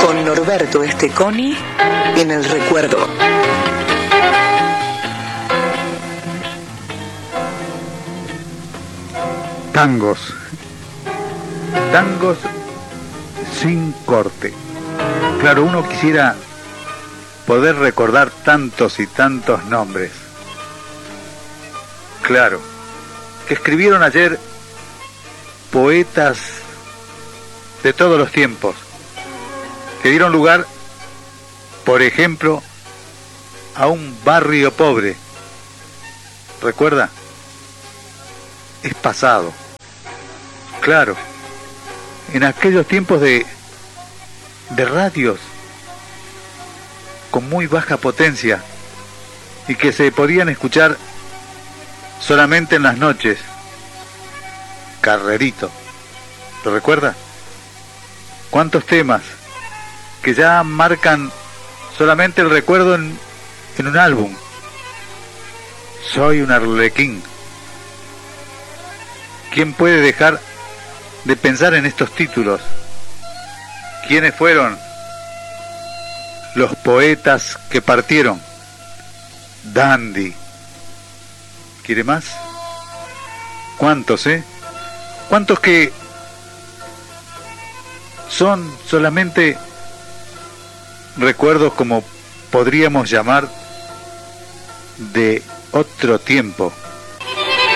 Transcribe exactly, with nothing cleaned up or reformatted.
con Norberto Esteconi en el recuerdo. Tangos. Tangos sin corte. Claro, uno quisiera poder recordar tantos y tantos nombres. Claro, que escribieron ayer poetas de todos los tiempos, que dieron lugar, por ejemplo, a un barrio pobre. ¿Recuerda? Es pasado. Claro, en aquellos tiempos de, de radios con muy baja potencia y que se podían escuchar solamente en las noches. Carrerito, ¿lo recuerda? ¿Cuántos temas que ya marcan solamente el recuerdo en, en un álbum? Soy un arlequín. ¿Quién puede dejar de pensar en estos títulos? ¿Quiénes fueron los poetas que partieron? Dandy. ¿Quiere más? ¿Cuántos, eh? ¿Cuántos que son solamente recuerdos, como podríamos llamar, de otro tiempo?